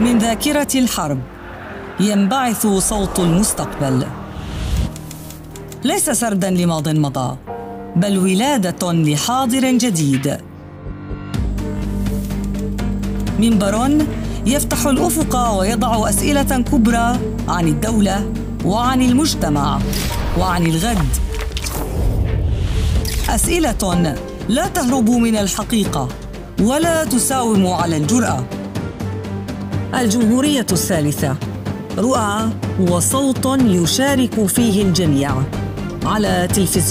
من ذاكرة الحرب ينبعث صوت المستقبل، ليس سرداً لماضٍ مضى، بل ولادة لحاضر جديد. منبر يفتح الأفق ويضع أسئلة كبرى عن الدولة وعن المجتمع وعن الغد، أسئلة لا تهرب من الحقيقة ولا تساوم على الجرأة. الجمهورية الثالثة، رؤى وصوت يشارك فيه الجميع، على تلفزيون